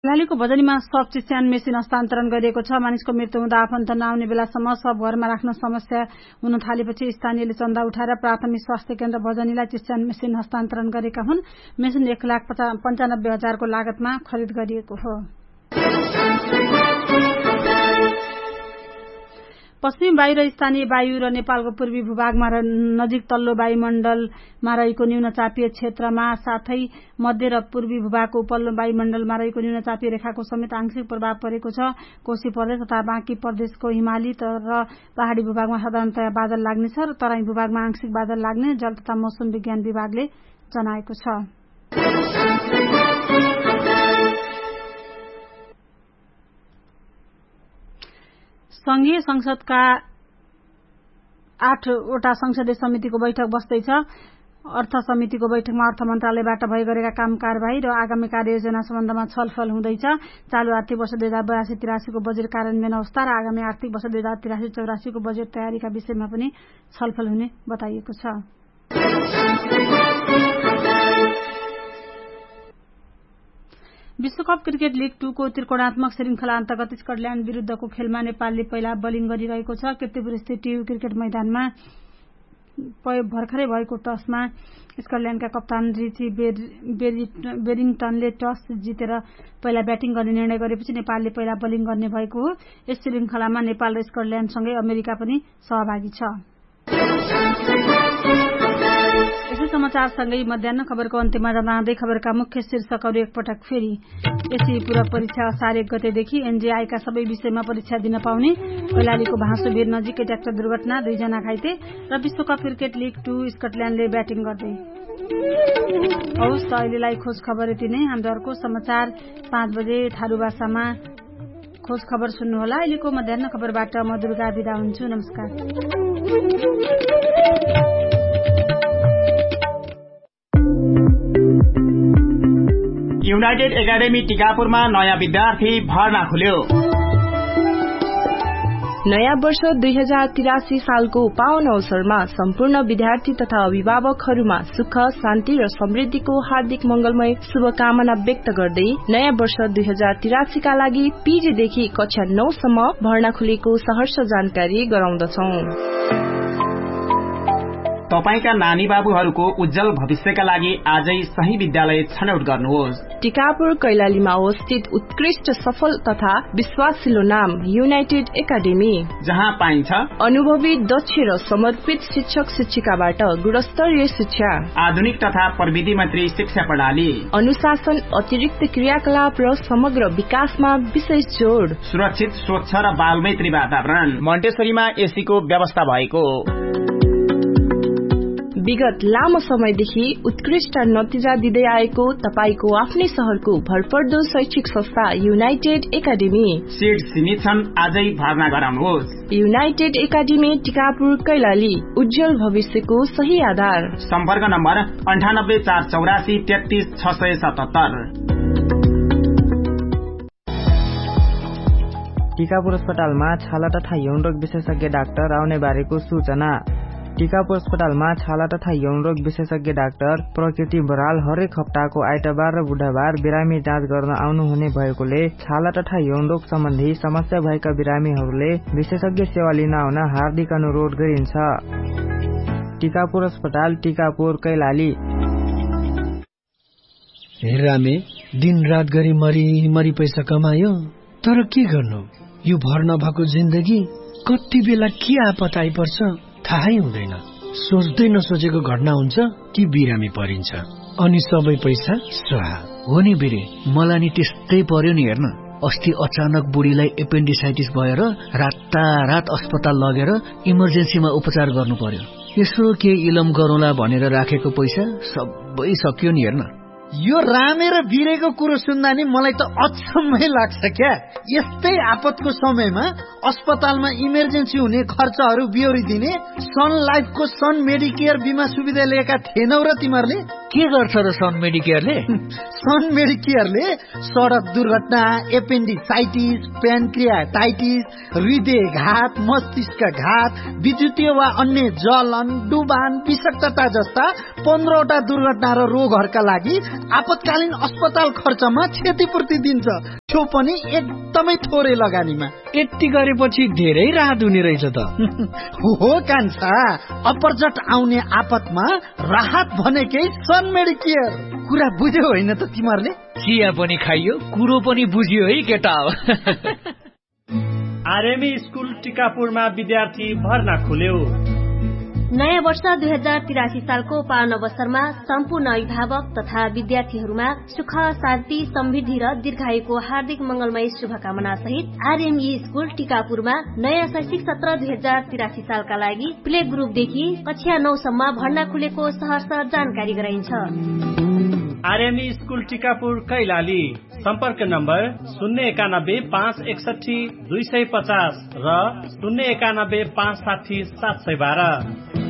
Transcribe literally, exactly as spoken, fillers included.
कैलालीको भजनीमा सब चिस्यान मेसिन हस्तान्तरण गरिएको छ। मानिसको मृत्यु हुँदा आफन्त नआउने बेलासम्म सब घरमा राख्न समस्या हुन थालेपछि स्थानीयले चन्दा उठाएर प्राथमिक स्वास्थ्य केन्द्र भजनीलाई चिस्यान मेसिन हस्तान्तरण गरेका हुन्। मेसिन एक लाख पञ्चानब्बे हजारको लागतमा खरिद गरिएको हो। पश्चिमी वायु र स्थानीय वायु र नेपालको पूर्वी भूभागमा नजिक तल्लो वायुमण्डलमा रहेको न्यूनचापीय क्षेत्रमा साथै मध्य र पूर्वी भूभागको उपल्लो वायुमण्डलमा रहेको न्यूनचापीय रेखाको समेत आंशिक प्रभाव परेको छ। कोशी प्रदेश तथा बाँकी प्रदेशको हिमाली र पहाड़ी भूभागमा साधारणतया बादल लाग्नेछ र तराई भूभागमा आंशिक बादल लाग्ने जल तथा मौसम विज्ञान विभागले जनाएको छ। संघीय संसदका आठवटा संसदीय समितिको बैठक बस्दैछ। अर्थ समितिको बैठकमा अर्थ मन्त्रालयबाट भइ गरेका काम कारबाही र आगामी कार्ययोजना सम्बन्धमा छलफल हुँदैछ। चालू आर्थिक वर्ष दुई हजार बयासी तिरासीको बजेट कार्यान्वयन अवस्था र आगामी आर्थिक वर्ष दुई हजार तिरासी चौरासीको बजेट तयारीका विषयमा पनि छलफल हुने बताइएको छ। विश्वकप क्रिकेट लीग टू को त्रिकोणात्मक श्रृंखला अन्तर्गत स्कटल्याण्ड विरूद्धको खेलमा नेपालले पहिला बलिङ गरिरहेको छ। कीर्तिपुर स्थित टियु क्रिकेट मैदानमा भर्खरै भएको टसमा स्कटल्याण्डका कप्तान रिची बेरिङटनले टस जितेर पहिला ब्याटिङ गर्ने निर्णय गरेपछि नेपालले पहिला बलिङ गर्ने भएको हो। यस श्रृंखलामा नेपाल र स्कटल्याण्डसँगै अमेरिका पनि सहभागी छ। यसै समाचारसँगै मध्याह्न खबरको अन्त्यमा जाँदै खबरका मुख्य शीर्षकहरू एकपटक फेरि। एसी पूरक परीक्षा असार एक गतेदेखि एनजेआईका सबै विषयमा परीक्षा दिन पाउने। कैलालीको भाँसोभिर नजिकै ट्र्याक्टर दुर्घटना, दुईजना घाइते र विश्वकप क्रिकेट लीग टू स्कटल्याण्डले ब्याटिङ गर्दै। हौस् त अहिलेलाई खोज खबर यति नै। हाम्रो अर्को समाचार पाँच बजे थारू भाषामा खोज खबर सुन्नुहोला। अहिलेको मध्याह्न खबरबाट म दुर्गा बिदा हुन्छु। नमस्कार। युनाइटेड एकाडेमी टिकापुरमा नयाँ विद्यार्थी भर्ना खुल्यो। नयाँ वर्ष दुई हजार तिरासी सालको पावन अवसरमा सम्पूर्ण विद्यार्थी तथा अभिभावकहरूमा सुख, शान्ति र समृद्धिको हार्दिक मंगलमय शुभकामना व्यक्त गर्दै नयाँ वर्ष दुई हजार तिरासीका लागि पीजीदेखि कक्षा नौ सम्म भर्ना खुलेको सहर्ष जानकारी गराउँदछौं। तपाईका नानी बाबुहरूको उज्जवल भविष्यका लागि आजै सही विद्यालय छनौट गर्नुहोस्। टिकापुर कैलालीमा अवस्थित उत्कृष्ट सफल तथा विश्वासिलो नाम युनाइटेड एकाडेमी, जहाँ पाइन्छ अनुभवी, दक्ष र समर्पित शिक्षक शिक्षिकाबाट गुणस्तरीय शिक्षा, आधुनिक तथा प्रविधि मन्त्री शिक्षा प्रणाली, अनुशासन, अतिरिक्त क्रियाकलाप र समग्र विकासमा विशेष जोड, सुरक्षित, स्वच्छ र बालमैत्री वातावरण, मन्टेश्वरीमा एसीको व्यवस्था भएको। विगत लामो समयदेखि उत्कृष्ट नतिजा दिँदै आएको तपाईको आफ्नै शहरको भरपर्दो शैक्षिक संस्था युनाइटेड एकाडेमी। सीट सीमित छन्, आजै भर्ना गराउनुहोस्। युनाइटेड एकाडेमी टिकापुर कैलाली, उज्जवल भविष्यको सही आधार। सम्पर्क नम्बर अन्ठानब्बे चार चौरासी तेत्तीस छ सय सतहत्तर। टिकापुर अस्पतालमा छाला तथा यौन रोग विशेषज्ञ डाक्टर आउने बारेको सूचना। टिकापुर अस्पतालमा छाला तथा यौन रोग विशेषज्ञ डाक्टर प्रकृति बराल हरेक हप्ताको आइतबार र बुधबार बिरामी जाँच गर्न आउनुहुने भएकोले छाला तथा यौन रोग सम्बन्धी समस्या भएका बिरामीहरूले विशेषज्ञ सेवा लिन आउन हार्दिक अनुरोध गरिन्छ। टिकापुर अस्पताल, टिकापुर, कैलाली। हेरामे दिन रात गरी मरी मरी पैसा कमायो, तर के गर्नु, यो भर नभएको जिन्दगी कति बेला के आपत आइपर्छ थाहै हुँदैन। सोच्दै नसोचेको घटना हुन्छ कि बिरामी परिन्छ, अनि सबै पैसा स्वाहा। हो नि बिरे, मलाई नि त्यस्तै पर्यो नि। हेर्न, अस्ति अचानक बुढीलाई एपेन्डिसाइटिस भएर रातारात अस्पताल लगेर इमर्जेन्सीमा उपचार गर्नु पर्यो। यसो के इलम गरौँला भनेर राखेको पैसा सबै सकियो नि। हेर्न, यो रामे र बिरेको कुरो सुन्दा नि मलाई त अचम्मै लाग्छ क्या। यस्तै आपतको समयमा अस्पतालमा इमर्जेन्सी हुने खर्चहरू बिहोरिदिने सन लाइफको सन मेडिकेयर बिमा सुविधा लिएका थिएनौ र तिमीहरूले? के गर्छ र सन मेडिकेयरले? सन मेडिकेयरले सडक दुर्घटना, एपेन्डिसाइटिस, प्यानक्रियाटाइटिस, हृदयघात, मस्तिष्कघात, विद्युतीय वा अन्य जलन, डुबान, विषाक्तता जस्ता पन्ध्रवटा दुर्घटना र रोगहरूका लागि आपतकालीन अस्पताल खर्चमा क्षतिपूर्ति दिन्छ, त्यो पनि एकदमै थोरै लगानीमा। यति गरेपछि धेरै राहत हुने रहेछ त। हो कान्छा, अपरझट आउने आपतमा राहत भनेकै सन मेडिकेयर। कुरा बुझ्यौ होइन त तिमीहरूले? चिया पनि खाइयो, कुरो पनि बुझियो है केटा। आरएमई स्कुल टिकापुरमा विद्यार्थी भर्ना खुल्यो। नयाँ वर्ष दुई हजार तिरासी सालको पावन अवसरमा सम्पूर्ण अभिभावक तथा विद्यार्थीहरूमा सुख, शान्ति, समृद्धि र दीर्घायुको हार्दिक मंगलमय शुभकामना सहित आरएमई स्कुल टिकापुरमा नयाँ शैक्षिक सत्र दुई हजार तिरासी सालका लागि प्ले ग्रुपदेखि कक्षा नौ सम्म भर्ना खुलेको सहर्ष जानकारी गराइन्छ। RME school Tikapur Kailali. सम्पर्क नम्बर शून्य एकानब्बे पाँच एकसठी दुई सय पचास र शून्य एकानब्बे पाँच साठी सात सय बाह्र।